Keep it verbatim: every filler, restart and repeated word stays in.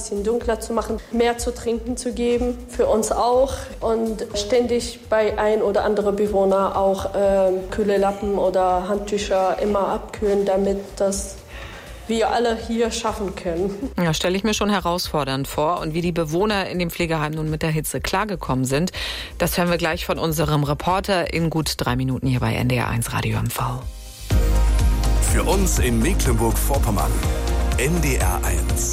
bisschen dunkler zu machen, mehr zu trinken zu geben, für uns auch. Und ständig bei ein oder anderen Bewohner auch äh, kühle Lappen oder Handtücher immer abkühlen, damit das wir alle hier schaffen können. Ja, stelle ich mir schon herausfordernd vor. Und wie die Bewohner in dem Pflegeheim nun mit der Hitze klargekommen sind, das hören wir gleich von unserem Reporter in gut drei Minuten hier bei N D R eins Radio M V. Für uns in Mecklenburg-Vorpommern, N D R eins.